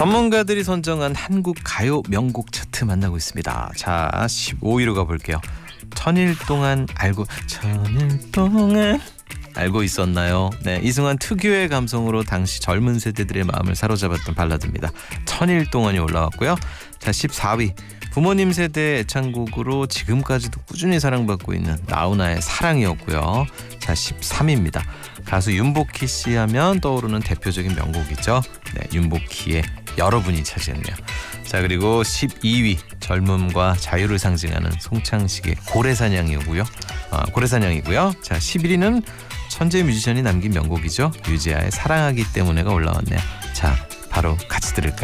전문가들이 선정한 한국 가요 명곡 차트 만나고 있습니다. 자, 15위로 가볼게요. 천일 동안 알고 있었나요? 네, 이승환 특유의 감성으로 당시 젊은 세대들의 마음을 사로잡았던 발라드입니다. 천일 동안이 올라왔고요. 자, 14위. 부모님 세대 애창곡으로 지금까지도 꾸준히 사랑받고 있는 나훈아의 사랑이었고요. 자, 13위입니다. 가수 윤복희 씨 하면 떠오르는 대표적인 명곡이죠. 네, 윤복희의 여러분이 차지했네요. 자, 그리고 12위 젊음과 자유를 상징하는 송창식의 고래사냥이고요. 자, 11위는 천재 뮤지션이 남긴 명곡이죠. 유재하의 사랑하기 때문에가 올라왔네요. 자, 바로 같이 들을까요?